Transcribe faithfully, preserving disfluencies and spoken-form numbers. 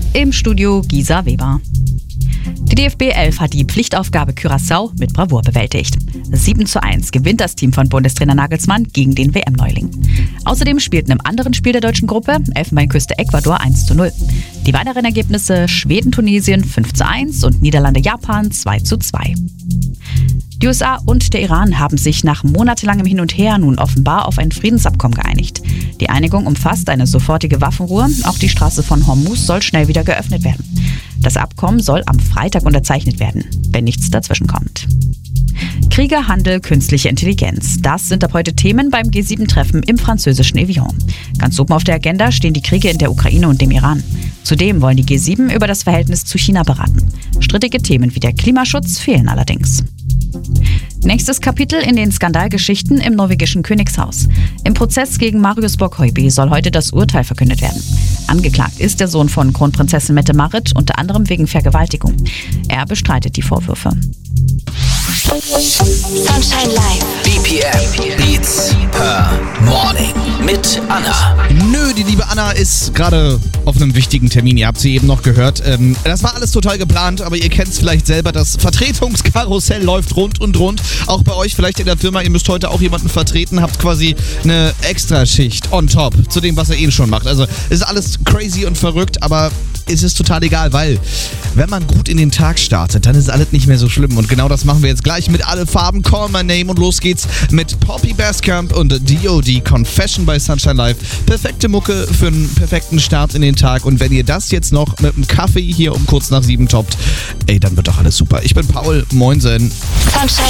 Im Studio Gisa Weber. Die D F B elf hat die Pflichtaufgabe Curaçao mit Bravour bewältigt. sieben zu eins gewinnt das Team von Bundestrainer Nagelsmann gegen den W M-Neuling. Außerdem spielten im anderen Spiel der deutschen Gruppe Elfenbeinküste Ecuador eins zu null. Die weiteren Ergebnisse Schweden-Tunesien fünf zu eins und Niederlande-Japan zwei zu zwei. Die U S A und der Iran haben sich nach monatelangem Hin und Her nun offenbar auf ein Friedensabkommen geeinigt. Die Einigung umfasst eine sofortige Waffenruhe. Auch die Straße von Hormuz soll schnell wieder geöffnet werden. Das Abkommen soll am Freitag unterzeichnet werden, wenn nichts dazwischenkommt. Kriege, Handel, künstliche Intelligenz. Das sind ab heute Themen beim G sieben Treffen im französischen Evian. Ganz oben auf der Agenda stehen die Kriege in der Ukraine und dem Iran. Zudem wollen die G sieben über das Verhältnis zu China beraten. Strittige Themen wie der Klimaschutz fehlen allerdings. Nächstes Kapitel in den Skandalgeschichten im norwegischen Königshaus. Im Prozess gegen Marius Borg-Høiby soll heute das Urteil verkündet werden. Angeklagt ist der Sohn von Kronprinzessin Mette-Marit, unter anderem wegen Vergewaltigung. Er bestreitet die Vorwürfe. Sunshine Live. B P M Beats per Morning mit Anna. Nö, die liebe Anna ist gerade auf einem wichtigen Termin. Ihr habt sie eben noch gehört. Ähm, das war alles total geplant, aber ihr kennt es vielleicht selber. Das Vertretungskarussell läuft rund und rund. Auch bei euch vielleicht in der Firma. Ihr müsst heute auch jemanden vertreten. Habt quasi eine Extraschicht on top zu dem, was ihr eh schon macht. Also ist alles crazy und verrückt, aber es ist total egal, weil wenn man gut in den Tag startet, dann ist alles nicht mehr so schlimm. Und genau das machen wir jetzt gleich mit Alle Farben, Call My Name. Und los geht's mit Poppy Basskamp und D O D Confession bei Sunshine Live. Perfekte Mucke für einen perfekten Start in den Tag. Und wenn ihr das jetzt noch mit einem Kaffee hier um kurz nach sieben toppt, ey, dann wird doch alles super. Ich bin Paul, moinsen. Sunshine